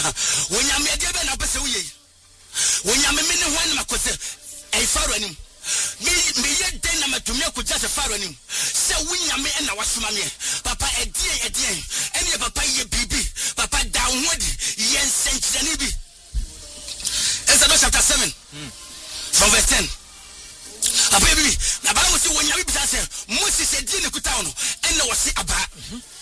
When you made a person, when you made me one of a foreign. Me yet then I'm to milk with just a foreign. So when you made and I was money, Papa a dear, and your papa ye baby, Papa downward, yen Saint Janibi. Exodus chapter 7, from verse 10. A baby, the Bible says when you say Moses said, Dina Kutano, and I was about.